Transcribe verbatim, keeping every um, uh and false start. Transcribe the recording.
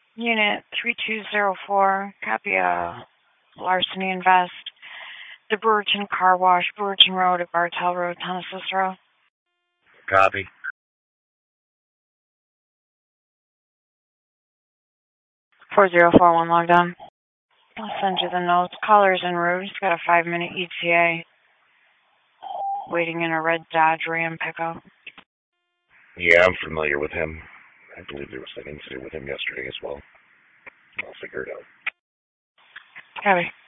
Unit three two zero four, copy a larceny and vest. The Brewerton Car Wash, Brewerton Road at Bartell Road, Tennessee Road. Copy. four zero four one logged on. I'll send you the notes. Caller's en route. He's got a five minute E T A. Waiting in a red Dodge Ram pickup. Yeah, I'm familiar with him. I believe there was an incident with him yesterday as well. I'll figure it out. Copy.